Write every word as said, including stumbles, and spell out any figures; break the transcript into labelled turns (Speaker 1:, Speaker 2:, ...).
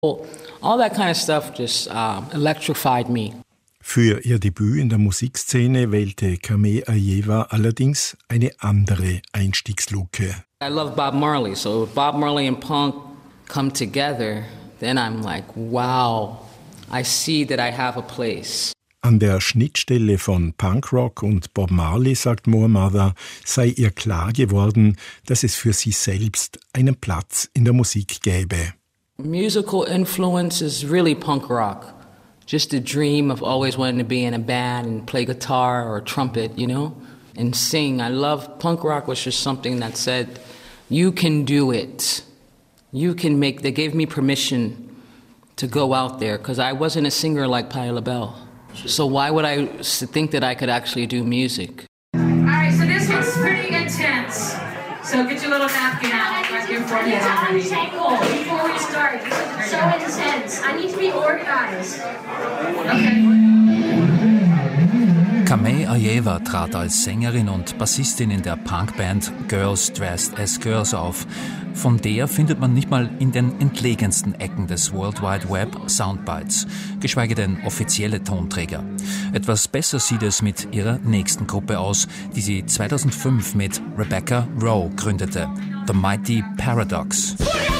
Speaker 1: All that kind of stuff just uh, electrified me.
Speaker 2: Für ihr Debüt in der Musikszene wählte Camille Aieva allerdings eine andere Einstiegsluke.
Speaker 1: I love Bob Marley, so if Bob Marley and punk come together, then I'm like, wow, I see that I have a place.
Speaker 2: An der Schnittstelle von Punkrock und Bob Marley, sagt Moor Mother, sei ihr klar geworden, dass es für sie selbst einen Platz in der Musik gäbe.
Speaker 1: Musical influence is really punk rock. Just the dream of always wanting to be in a band and play guitar or trumpet, you know, and sing. I love punk rock was just something that said, you can do it. You can make, they gave me permission to go out there because I wasn't a singer like Patti LaBelle. So why would I think that I could actually do music?
Speaker 3: All right, so this one's pretty intense. So get your little napkin out, like your forehead already.
Speaker 4: Tangle before we start. This is so intense. I need to be organized.
Speaker 3: Okay.
Speaker 5: Camille Aieva trat als Sängerin und Bassistin in der Punkband Girls Dressed as Girls auf. Von der findet man nicht mal in den entlegensten Ecken des World Wide Web Soundbites, geschweige denn offizielle Tonträger. Etwas besser sieht es mit ihrer nächsten Gruppe aus, die sie zweitausendfünf mit Rebecca Rowe gründete, The Mighty Paradox.